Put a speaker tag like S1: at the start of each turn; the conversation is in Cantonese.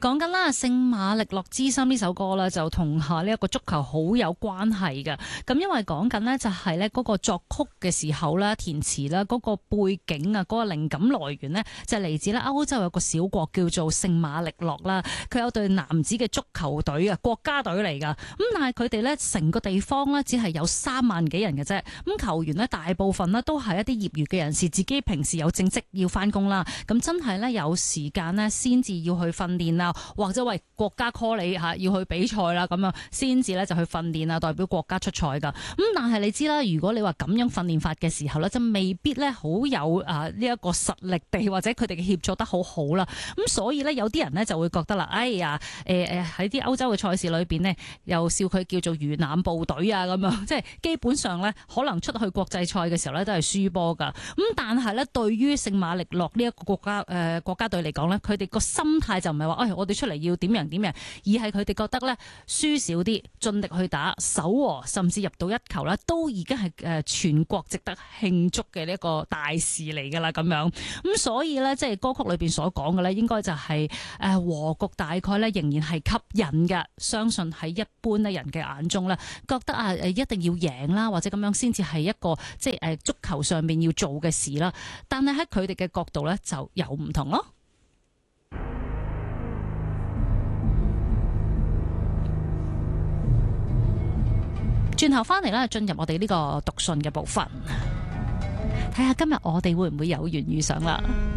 S1: 講緊啦，聖馬力諾之心呢首歌咧，就同呢一個足球好有關係嘅。咁因為講緊呢，就係咧嗰個作曲嘅時候啦、填詞啦、嗰個背景啊、嗰個靈感來源呢，就嚟自咧歐洲有個小國叫做聖馬力諾啦。佢有隊男子嘅足球隊啊，國家隊嚟噶。咁但係佢哋呢，成個地方呢，只係有3萬幾人嘅啫。咁球員呢，大部分呢，都係一啲業餘嘅人士，自己平時有正職要翻工啦。咁真係呢，有時間呢，先至要去訓練啊。或者為國家 call 你要去比賽啦，咁樣先至咧就去訓練啊，代表國家出賽噶。咁但係你知啦，如果你話咁樣訓練法嘅時候咧，就未必咧好有呢一個實力地，或者佢哋嘅協作得好好啦。咁所以咧有啲人咧就會覺得啦，哎呀喺啲歐洲嘅賽事裏邊呢，又笑佢叫做魚腩部隊啊咁樣，即係基本上咧可能出去國際賽嘅時候咧都係輸波噶。咁但係咧對於聖馬力諾呢一個國家隊嚟講咧，佢哋個心態就唔係話我哋出嚟要點樣點樣，而係佢哋覺得咧輸少啲，盡力去打守和，甚至入到一球啦，都已經係全國值得慶祝嘅呢一個大事嚟噶啦咁樣。咁所以咧，即係歌曲裏邊所講嘅咧，應該就係和局大概咧仍然係吸引嘅。相信喺一般咧人嘅眼中咧，覺得一定要贏啦，或者咁樣先至係一個即係足球上面要做嘅事啦。但係喺佢哋嘅角度咧就有唔同咯。轉頭翻嚟咧，進入我哋呢個讀信嘅部分，睇下今日我哋會唔會有緣遇上啦。